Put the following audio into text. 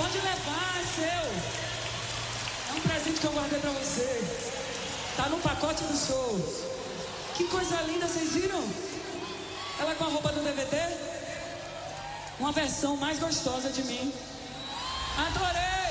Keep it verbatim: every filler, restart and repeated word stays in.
Pode levar, é seu. É um presente que eu guardei pra você. Tá no pacote do show. Que coisa linda, vocês viram? Ela com a roupa do D V D. Uma versão mais gostosa de mim. Adorei!